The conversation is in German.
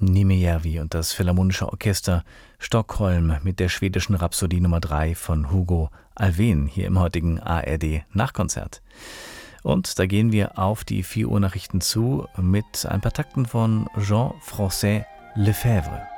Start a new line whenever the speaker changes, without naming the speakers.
Nimijärvi und das Philharmonische Orchester Stockholm mit der schwedischen Rhapsodie Nummer 3 von Hugo Alfvén hier im heutigen ARD Nachkonzert. Und da gehen wir auf die 4 Uhr Nachrichten zu mit ein paar Takten von Jean-François Lefebvre.